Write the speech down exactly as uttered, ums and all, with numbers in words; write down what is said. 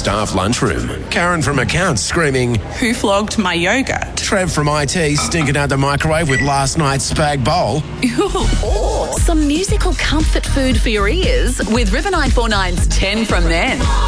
staff lunchroom. Karen from accounts screaming, "Who flogged my yogurt?" Trev from I T stinking out the microwave with last night's spag bowl. Or some musical comfort food for your ears with River nine four nine's ten from Men.